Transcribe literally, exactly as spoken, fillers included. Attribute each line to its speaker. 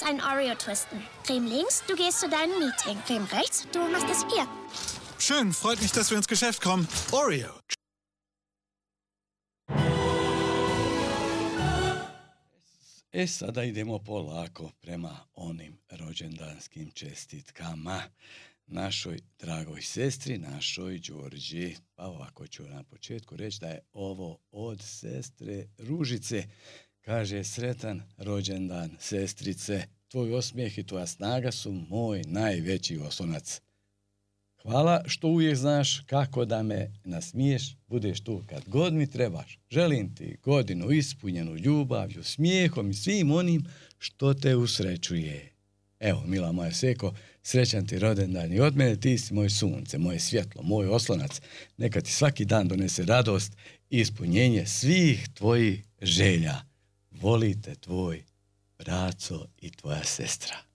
Speaker 1: uns einen Oreo twisten. Creme links, du gehst zu deinem Meeting. Creme rechts, du machst das hier.
Speaker 2: Schön, freut mich, dass wir ins Geschäft kommen. Oreo.
Speaker 3: E sada idemo polako prema onim rođendanskim čestitkama našoj dragoj sestri, našoj Đorđi. Pa ovako ću na početku reći da je ovo od sestre Ružice. Kaže, sretan rođendan, sestrice, tvoj osmijeh i tvoja snaga su moj najveći oslonac. Hvala što uvijek znaš kako da me nasmiješ, budeš tu kad god mi trebaš. Želim ti godinu ispunjenu ljubavlju, smijehom i svim onim što te usrećuje. Evo, mila moja Seko, srećan ti rođendan i od mene, ti si moj sunce, moje svjetlo, moj oslonac. Neka ti svaki dan donese radost i ispunjenje svih tvojih želja. Volite tvoj braco i tvoja sestra.